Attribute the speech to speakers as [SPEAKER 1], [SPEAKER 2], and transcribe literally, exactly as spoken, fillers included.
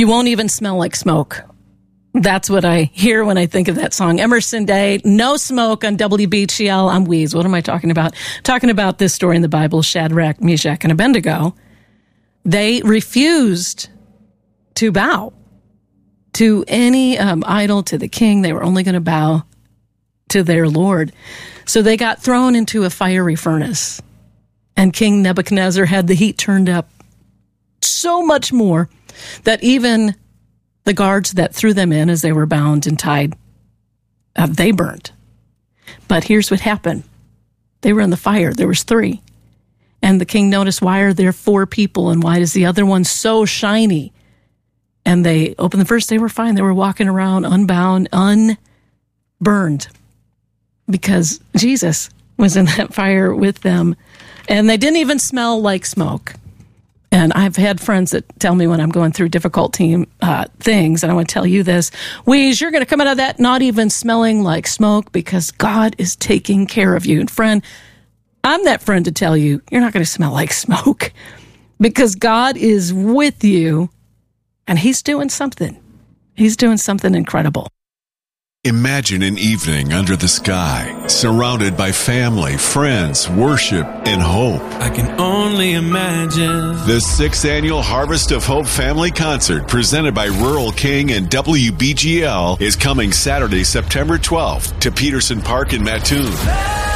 [SPEAKER 1] You won't even smell like smoke. That's what I hear when I think of that song. Emerson Day, No Smoke on W B G L. I'm Weeze. What am I talking about? Talking about this story in the Bible, Shadrach, Meshach, and Abednego. They refused to bow to any um, idol, to the king. They were only going to bow to their Lord. So they got thrown into a fiery furnace. And King Nebuchadnezzar had the heat turned up so much more that even the guards that threw them in as they were bound and tied, uh, they burned. But here's what happened. They were in the fire. There was three. And the king noticed, why are there four people and why is the other one so shiny? And they opened the first, they were fine. They were walking around unbound, unburned, because Jesus was in that fire with them. And they didn't even smell like smoke. And I've had friends that tell me when I'm going through difficult team uh, things, and I want to tell you this, Weeze, you're going to come out of that not even smelling like smoke because God is taking care of you. And friend, I'm that friend to tell you, you're not going to smell like smoke because God is with you and he's doing something. He's doing something incredible.
[SPEAKER 2] Imagine an evening under the sky, surrounded by family, friends, worship, and hope.
[SPEAKER 3] I can only imagine.
[SPEAKER 2] The sixth annual Harvest of Hope Family Concert, presented by Rural King and W B G L, is coming Saturday, September twelfth to Peterson Park in Mattoon.